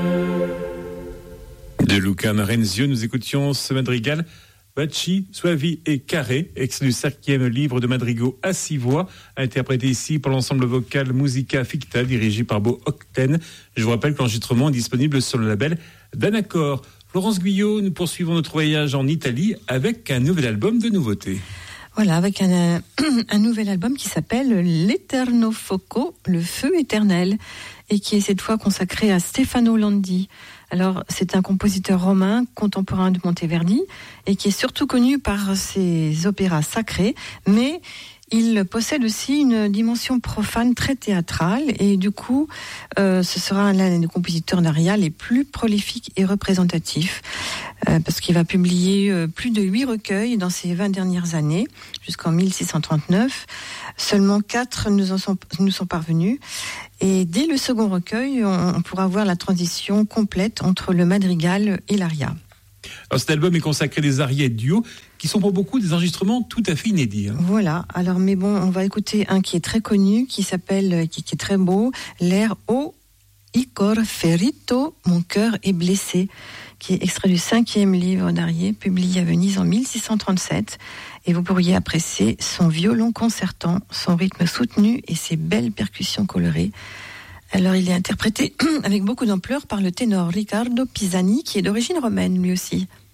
De Luca Marenzio, nous écoutions ce madrigal Baci, Suavi et Carré, extrait du 5e livre de madrigaux à 6 voix, interprété ici par l'ensemble vocal Musica Ficta, dirigé par Beau Octen. Je vous rappelle que l'enregistrement est disponible sur le label Danacor. Florence Guyot, nous poursuivons notre voyage en Italie avec un nouvel album de nouveautés. Voilà, avec un nouvel album qui s'appelle L'Eterno Foco, le feu éternel, et qui est cette fois consacré à Stefano Landi. Alors, c'est un compositeur romain contemporain de Monteverdi et qui est surtout connu par ses opéras sacrés, mais il possède aussi une dimension profane très théâtrale et du coup, ce sera l'un des compositeurs d'aria les plus prolifiques et représentatifs parce qu'il va publier plus de 8 recueils dans ces 20 dernières années, jusqu'en 1639. Seulement 4 nous sont parvenus. Et dès le second recueil, on pourra voir la transition complète entre le madrigal et l'aria. Alors cet album est consacré des arias et duos qui sont pour beaucoup des enregistrements tout à fait inédits. Voilà, alors mais bon, on va écouter un qui est très connu, qui est très beau, l'air O Icor Ferito, mon cœur est blessé, qui est extrait du 5e livre d'Arié, publié à Venise en 1637. Et vous pourriez apprécier son violon concertant, son rythme soutenu et ses belles percussions colorées. Alors il est interprété avec beaucoup d'ampleur par le ténor Riccardo Pisani, qui est d'origine romaine lui aussi.